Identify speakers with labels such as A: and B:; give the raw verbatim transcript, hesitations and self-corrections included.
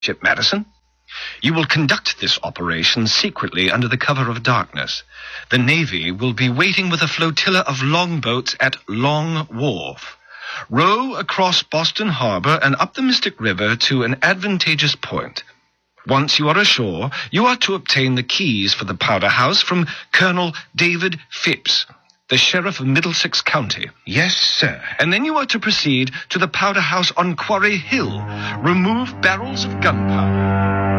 A: Ship Madison. You will conduct this operation secretly under the cover of darkness. The Navy will be waiting with a flotilla of longboats at Long Wharf. Row across Boston Harbor and up the Mystic River to an advantageous point. Once you are ashore, you are to obtain the keys for the powder house from Colonel David Phipps, the sheriff of Middlesex County.
B: Yes, sir.
A: And then you are to proceed to the powder house on Quarry Hill. Remove barrels of gunpowder.